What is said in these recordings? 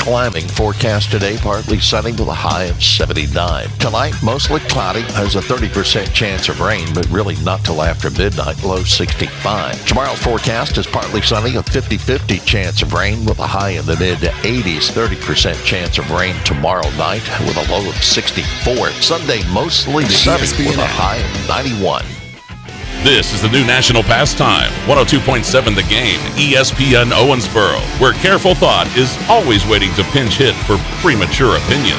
climbing. Forecast today, partly sunny with a high of 79. Tonight, mostly cloudy. Has a 30% chance of rain, but really not till after midnight, low 65. Tomorrow's forecast is partly sunny, a 50-50 chance of rain with a high in the mid-80s. 30% chance of rain tomorrow night with a low of 64. Sunday, mostly sunny with a high of 91. This is the new national pastime, 102.7 The Game, ESPN Owensboro, where careful thought is always waiting to pinch hit for premature opinions.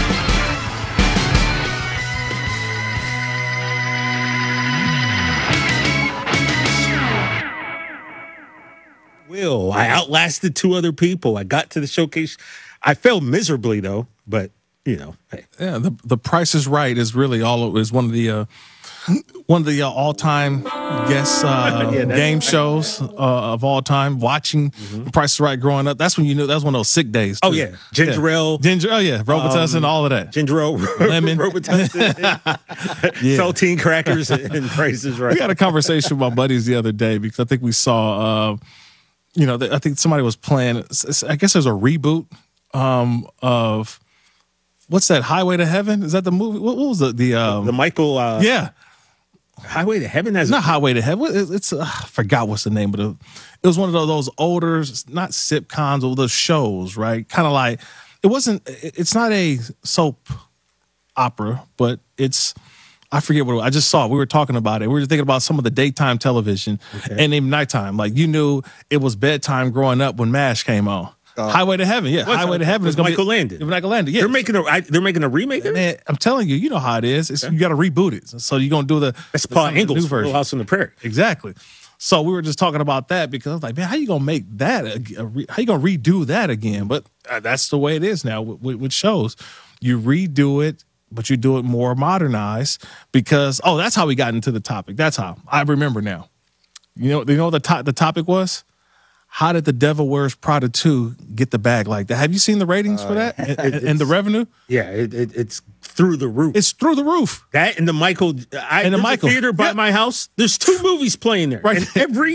I outlasted two other people. I got to the showcase. I failed miserably, though, but, you know. Hey. Yeah, the Price is Right is really is one of the all-time guest game shows of all time. Watching The Price is Right growing up, that's when you knew that was one of those sick days. Too. Oh yeah, Ginger Ale, Robitussin, all of that. Ginger Ale, lemon, Robitussin, saltine crackers, and Price is Right. We had a conversation with my buddies the other day because I think we saw, I think somebody was playing. I guess there's a reboot of. What's that? Highway to Heaven? Is that the movie? What was the Michael? Yeah, Highway to Heaven has not Highway to Heaven. It's I forgot what's the name of it. It was one of those older, not sitcoms or those shows, right? Kind of like it wasn't. It's not a soap opera, but it's. I forget what I just saw. We were talking about it. We were thinking about some of the daytime television and even nighttime. Like you knew it was bedtime growing up when MASH came on. Highway to Heaven, yeah. Highway to Heaven is going to be Michael Landon. Michael Landon, yeah. They're making a remake. Man, I'm telling you, you know how it is. You got to reboot it. So you're going to do that's Paul Engel's Little House on the Prairie. Exactly. So we were just talking about that because I was like, man, how you going to make that? How you going to redo that again? But that's the way it is now with shows. You redo it, but you do it more modernized because that's how we got into the topic. That's how I remember now. You know what the topic was? How did The Devil Wears Prada 2 get the bag like that? Have you seen the ratings for that and the revenue? Yeah, it's through the roof. It's through the roof. That and the Michael. There's a theater by my house. There's two movies playing there. Right. And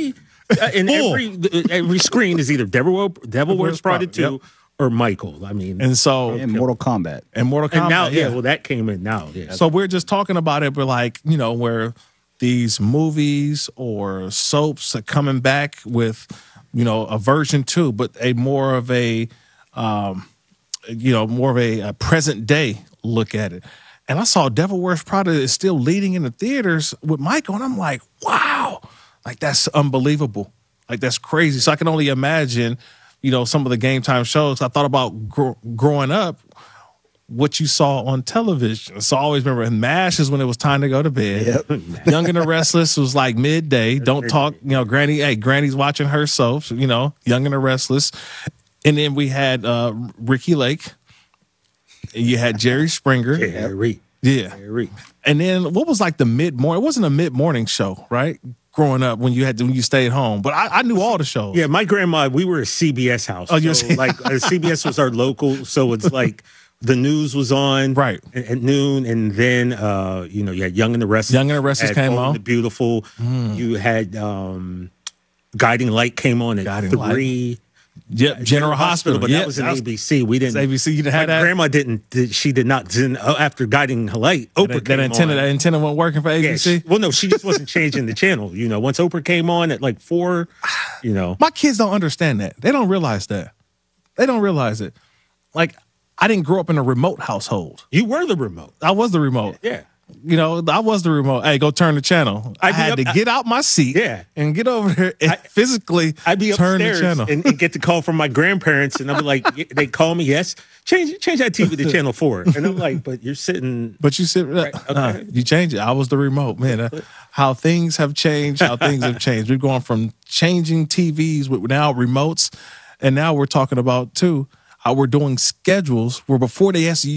every screen is either Devil Wears Prada 2 or Michael. I mean, and Mortal Kombat. And now, well, that came in now. Yeah. So we're just talking about it, but like, where these movies or soaps are coming back with a version 2, but more of a present day look at it. And I saw Devil Wears Prada is still leading in the theaters with Michael, and I'm like, wow, like that's unbelievable, like that's crazy. So I can only imagine, some of the game time shows. I thought about growing up, what you saw on television. So I always remember MASH is when it was time to go to bed. Yep. Young and the Restless was like midday. Don't talk, Granny's watching her soaps, Young and the Restless. And then we had Ricky Lake. You had Jerry Springer. Yeah. And then what was like the mid-morning? It wasn't a mid-morning show, right? Growing up when you stayed home. But I knew all the shows. Yeah, my grandma, we were a CBS house. Oh, CBS was our local, so it's like the news was on at noon, and then you had Young and the Restless. Young and the Restless came on. The Beautiful. You had Guiding Light came on at 3. Yep, General Hospital, but that was an ABC. We didn't. ABC, you didn't have that. Grandma didn't. She did not. After Guiding Light, Oprah came on. That antenna wasn't working for ABC. No, she just wasn't changing the channel. Once Oprah came on at like 4, My kids don't understand that. They don't realize that. They don't realize it. Like, I didn't grow up in a remote household. You were the remote. I was the remote. Yeah. I was the remote. Hey, go turn the channel. I had to get out my seat and get over there and physically I'd be turn the upstairs channel. and get the call from my grandparents, and I'd be like, they call me, yes, change that TV to channel 4. And I'm like, but you're sitting. But you sit, okay. You change it. I was the remote, man. How things have changed, We've gone from changing TVs with now remotes, and now we're talking about, too, how we're doing schedules where before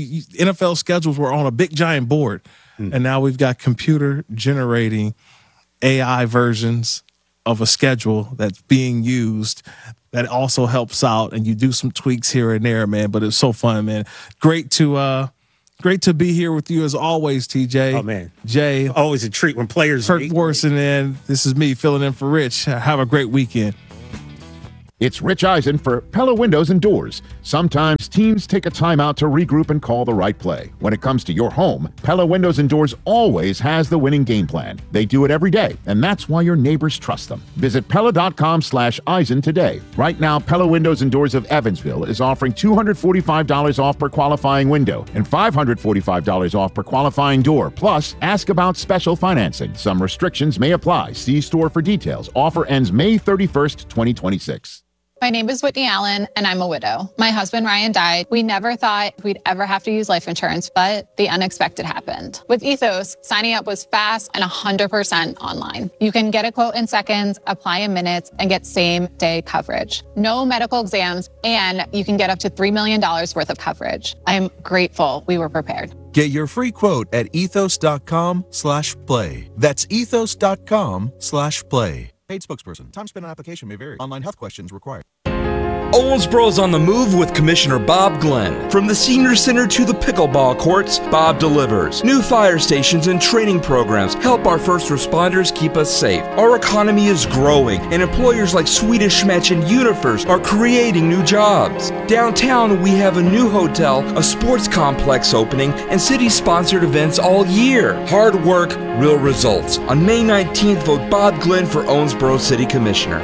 NFL schedules were on a big giant board. And now we've got computer generating AI versions of a schedule that's being used that also helps out, and you do some tweaks here and there, man. But it's so fun, man. Great to be here with you as always, TJ. Oh man, Jay, always a treat when players. Kirk Morrison, and this is me filling in for Rich. Have a great weekend. It's Rich Eisen for Pella Windows and Doors. Sometimes teams take a time out to regroup and call the right play. When it comes to your home, Pella Windows and Doors always has the winning game plan. They do it every day, and that's why your neighbors trust them. Visit Pella.com/Eisen today. Right now, Pella Windows and Doors of Evansville is offering $245 off per qualifying window and $545 off per qualifying door. Plus, ask about special financing. Some restrictions may apply. See store for details. Offer ends May 31st, 2026. My name is Whitney Allen, and I'm a widow. My husband, Ryan, died. We never thought we'd ever have to use life insurance, but the unexpected happened. With Ethos, signing up was fast and 100% online. You can get a quote in seconds, apply in minutes, and get same-day coverage. No medical exams, and you can get up to $3 million worth of coverage. I'm grateful we were prepared. Get your free quote at ethos.com/play. That's ethos.com/play. Paid spokesperson. Time spent on application may vary. Online health questions required. Owensboro's on the move with Commissioner Bob Glenn. From the senior center to the pickleball courts, Bob delivers. New fire stations and training programs help our first responders keep us safe. Our economy is growing, and employers like Swedish Match and Unifirst are creating new jobs. Downtown, we have a new hotel, a sports complex opening, and city-sponsored events all year. Hard work, real results. On May 19th, vote Bob Glenn for Owensboro City Commissioner.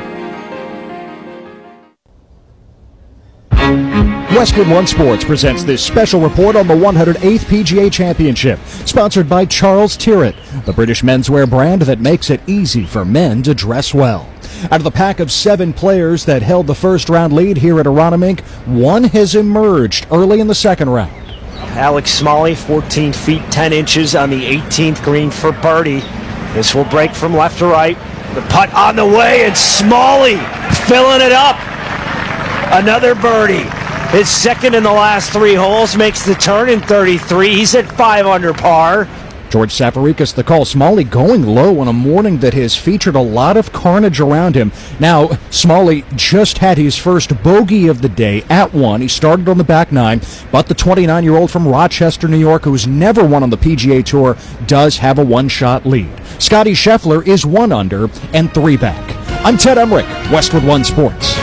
Westwood One Sports presents this special report on the 108th PGA Championship, sponsored by Charles Tyrrell, the British menswear brand that makes it easy for men to dress well. Out of the pack of 7 players that held the first round lead here at Aronimink, one has emerged early in the second round. Alex Smalley, 14 feet 10 inches on the 18th green for birdie. This will break from left to right. The putt on the way, and Smalley filling it up. Another birdie. His second in the last 3 holes, makes the turn in 33. He's at 5 under par. George Safarikis, the call. Smalley going low on a morning that has featured a lot of carnage around him. Now, Smalley just had his first bogey of the day at 1. He started on the back 9, but the 29-year-old from Rochester, New York, who's never won on the PGA Tour, does have a 1-shot lead. Scotty Scheffler is 1 under and 3 back. I'm Ted Emmerich, Westwood One Sports.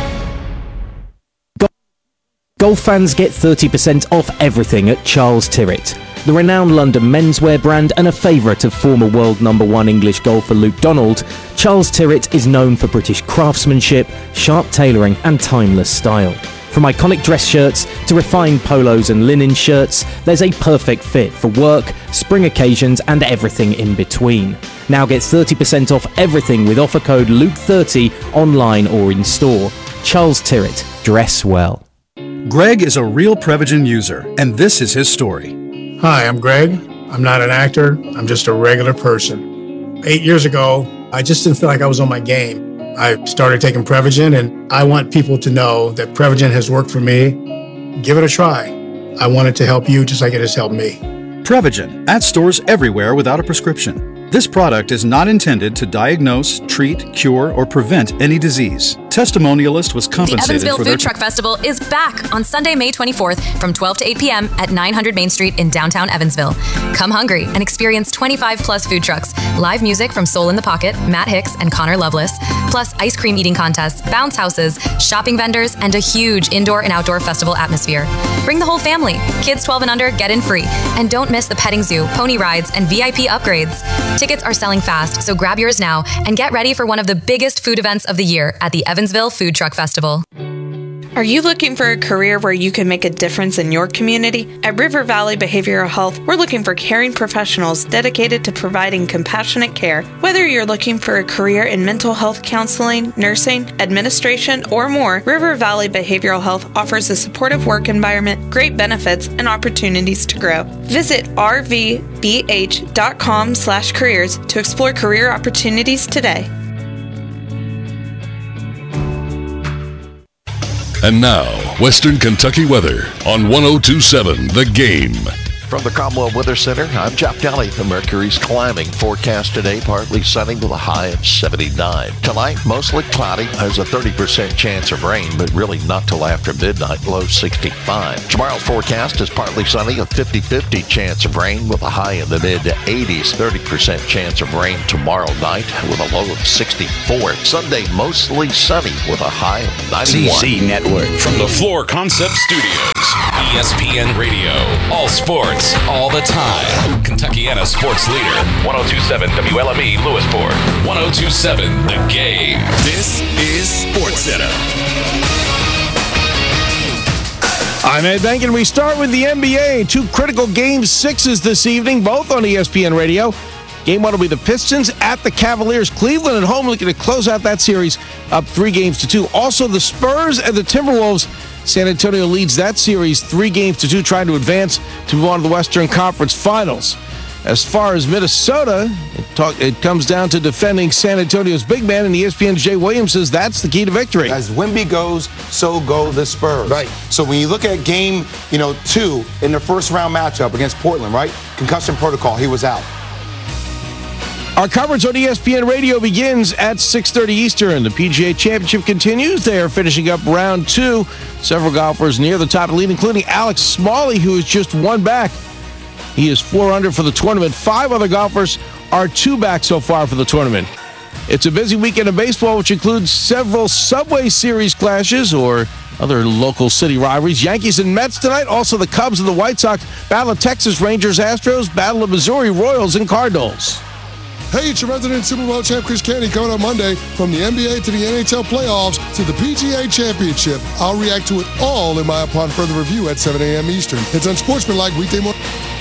Golf fans get 30% off everything at Charles Tyrrell, the renowned London menswear brand and a favourite of former world #1 English golfer Luke Donald. Charles Tyrrell is known for British craftsmanship, sharp tailoring and timeless style. From iconic dress shirts to refined polos and linen shirts, there's a perfect fit for work, spring occasions and everything in between. Now get 30% off everything with offer code LUKE30 online or in store. Charles Tyrrell, dress well. Greg is a real Prevagen user, and this is his story. Hi, I'm Greg. I'm not an actor. I'm just a regular person. 8 years ago, I just didn't feel like I was on my game. I started taking Prevagen, and I want people to know that Prevagen has worked for me. Give it a try. I want it to help you just like it has helped me. Prevagen, at stores everywhere without a prescription. This product is not intended to diagnose, treat, cure, or prevent any disease. Testimonialist was compensated The Evansville for Food Truck Festival is back on Sunday, May 24th from 12 to 8 p.m. at 900 Main Street in downtown Evansville. Come hungry and experience 25-plus food trucks, live music from Soul in the Pocket, Matt Hicks, and Connor Lovelace, plus ice cream eating contests, bounce houses, shopping vendors, and a huge indoor and outdoor festival atmosphere. Bring the whole family. Kids 12 and under get in free. And don't miss the petting zoo, pony rides, and VIP upgrades. Tickets are selling fast, so grab yours now and get ready for one of the biggest food events of the year at the Evansville Food Truck Festival. Are you looking for a career where you can make a difference in your community? At River Valley Behavioral Health, we're looking for caring professionals dedicated to providing compassionate care. Whether you're looking for a career in mental health counseling, nursing, administration, or more, River Valley Behavioral Health offers a supportive work environment, great benefits, and opportunities to grow. Visit rvbh.com/careers to explore career opportunities today. And now, Western Kentucky weather on 102.7 The Game. From the Cromwell Weather Center, I'm Jeff Daly. The mercury's climbing. Forecast today, partly sunny with a high of 79. Tonight, mostly cloudy. There's a 30% chance of rain, but really not till after midnight, low 65. Tomorrow's forecast is partly sunny, a 50-50 chance of rain with a high in the mid-80s. 30% chance of rain tomorrow night with a low of 64. Sunday, mostly sunny with a high of 91. CC Network. From the Floor Concept Studios, ESPN Radio. All sports, all the time. Kentuckiana sports leader. 102.7 WLME Lewisport. 102.7 The Game. This is SportsCenter. I'm Ed Bank, and we start with the NBA. Two critical Game 6s this evening, both on ESPN Radio. Game 1 will be the Pistons at the Cavaliers. Cleveland at home looking to close out that series up 3-2. Also, the Spurs and the Timberwolves. San Antonio leads that series 3-2, trying to advance to move on to the Western Conference Finals. As far as Minnesota, it comes down to defending San Antonio's big man, and ESPN's Jay Williams says that's the key to victory. As Wemby goes, so go the Spurs. Right. So when you look at game, 2 in the first round matchup against Portland, right? Concussion protocol, he was out. Our coverage on ESPN Radio begins at 6:30 Eastern. The PGA Championship continues. They are finishing up round 2. Several golfers near the top of the lead, including Alex Smalley, who is just one back. He is 4 under for the tournament. 5 other golfers are 2 back so far for the tournament. It's a busy weekend of baseball, which includes several Subway Series clashes or other local city rivalries. Yankees and Mets tonight. Also the Cubs and the White Sox. Battle of Texas Rangers, Astros. Battle of Missouri Royals and Cardinals. Hey, it's your resident Super Bowl champ, Chris Canty, coming on Monday. From the NBA to the NHL playoffs to the PGA Championship. I'll react to it all in my upon further review at 7 a.m. Eastern. It's Unsportsmanlike weekday morning.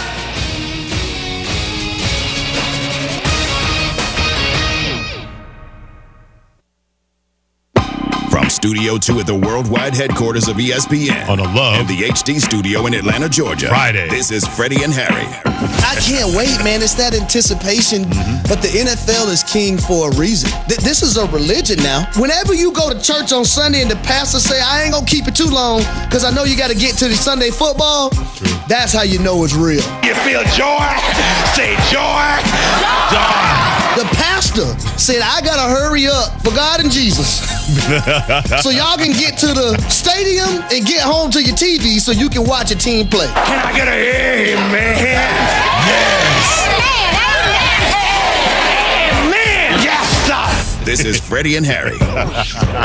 From Studio 2 at the worldwide headquarters of ESPN. On the Love. And the HD studio in Atlanta, Georgia. Friday. This is Freddie and Harry. I can't wait, man. It's that anticipation. But the NFL is king for a reason. This is a religion now. Whenever you go to church on Sunday and the pastor say, I ain't going to keep it too long because I know you got to get to the Sunday football, that's how you know it's real. You feel joy? Say joy. Joy. The pastor said, I got to hurry up for God and Jesus. So y'all can get to the stadium and get home to your TV so you can watch a team play. Can I get a amen? Yes. Amen. Yes, sir. This is Freddie and Harry.